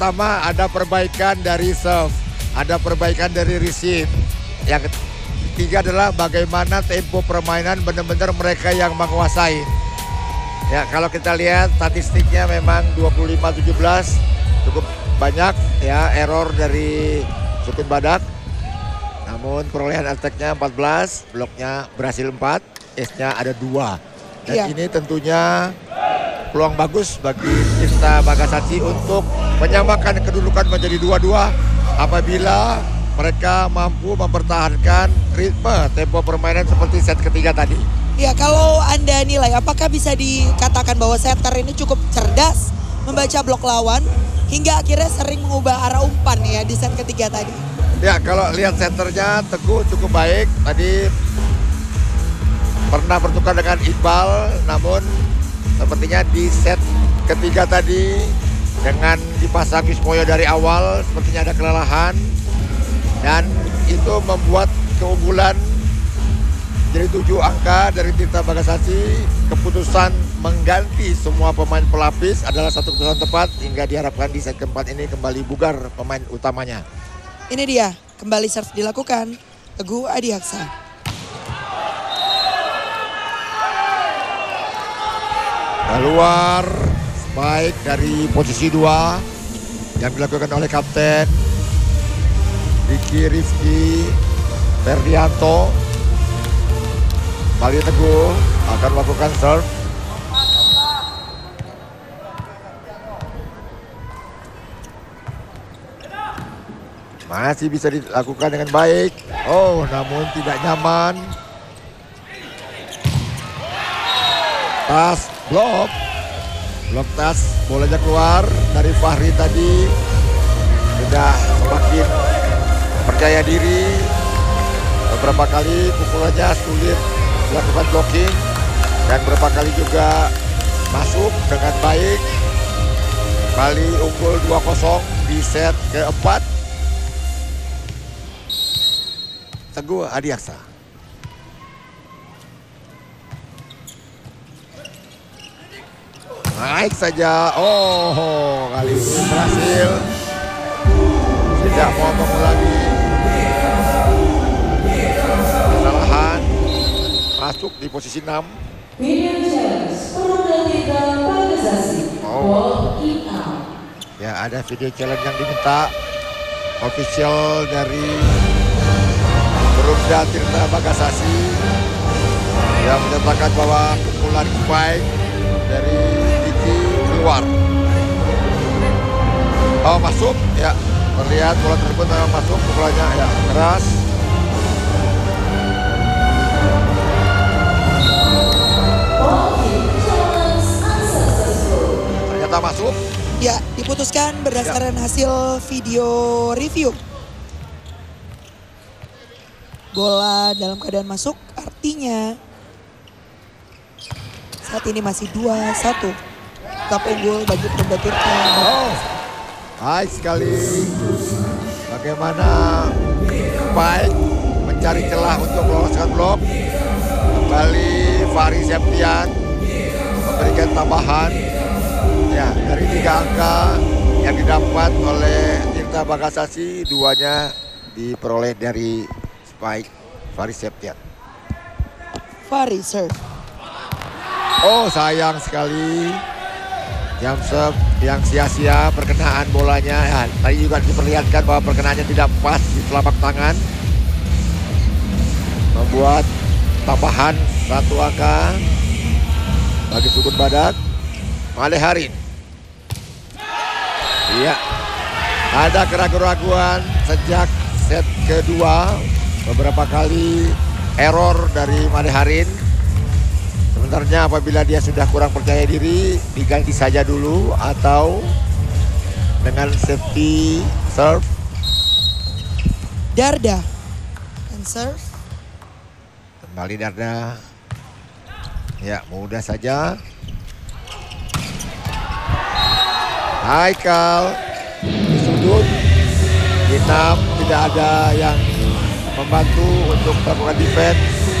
pertama ada perbaikan dari serve, ada perbaikan dari receive. Yang ketiga adalah bagaimana tempo permainan benar-benar mereka yang menguasai. Ya, kalau kita lihat statistiknya memang 25-17 cukup banyak ya error dari Sukun Badak. Namun perolehan attack-nya 14, bloknya berhasil 4, ace-nya ada 2. Dan ini tentunya peluang bagus bagi Tirta Bagasachi untuk menyamakan kedudukan menjadi 2-2 apabila mereka mampu mempertahankan ritme tempo permainan seperti set ketiga tadi. Ya, kalau Anda nilai apakah bisa dikatakan bahwa setter ini cukup cerdas membaca blok lawan hingga akhirnya sering mengubah arah umpan ya di set ketiga tadi? Ya, kalau lihat setternya Teguh cukup baik. Tadi pernah bertukar dengan Iqbal, namun sepertinya di set ketiga tadi dengan dipasang Wismoyo dari awal sepertinya ada kelelahan. Dan itu membuat keunggulan jadi 7 angka dari Tirta Bagasachi. Keputusan mengganti semua pemain pelapis adalah satu keputusan tepat hingga diharapkan di set keempat ini kembali bugar pemain utamanya. Ini dia, kembali serve dilakukan Teguh Adiaksa. Keluar spike dari posisi 2 yang dilakukan oleh Kapten Rifki Ferdianto. Kembali Teguh akan melakukan serve. Masih bisa dilakukan dengan baik. Oh, namun tidak nyaman. Tas blok. Blok tas, bolanya keluar dari Fahri tadi. Sudah semakin percaya diri. Beberapa kali pukulannya sulit melakukan blocking. Dan beberapa kali juga masuk dengan baik. Kali unggul 2-0 di set keempat. Teguh Adiaksa. Naik saja. Oh, kali ini berhasil. Tidak mau mengulangi kesalahan. Masuk di posisi 6. Oh. Ya, ada video challenge yang diminta official dari Perumda Tirta Bagasachi yang menyatakan bahwa pukulan spike dari Diki keluar. Oh, masuk ya, terlihat bola tersebut memang masuk pukulannya ya, keras. Ternyata masuk. Ya, diputuskan berdasarkan hasil video review. Bola dalam keadaan masuk, artinya saat ini masih 2-1. Tetap unggul bagi Perumda Tirta. Oh, baik sekali. Bagaimana baik mencari celah untuk meloloskan blok. Kembali Fahri Septian memberikan tambahan ya dari 3 angka yang didapat oleh Tirta Bagasachi, 2-nya diperoleh dari Spike Fahri Septian. Fahri serve. Oh, sayang sekali. Jam serve yang sia-sia, perkenaan bolanya. Ya, tadi juga diperlihatkan bahwa perkenaannya tidak pas di telapak tangan. Membuat tambahan 1 angka bagi Sukun Badak. Maleharin. Iya. Ada keraguan-keraguan sejak set kedua. Beberapa kali error dari Maleharin. Sebenarnya apabila dia sudah kurang percaya diri, diganti saja dulu atau dengan safety serve. Darda and serve. Kembali Darda. Ya, mudah saja. Haikal di sudut. Di 6 tidak ada yang membantu untuk melakukan defense.